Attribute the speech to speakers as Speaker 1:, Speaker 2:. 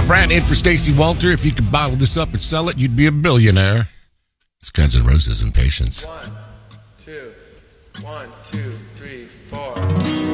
Speaker 1: Rob Brandt in for Stacey Walter. If you could bottle this up and sell it, you'd be a billionaire. It's Guns N' Roses and Patience.
Speaker 2: 1, 2, 1, 2, 3, 4.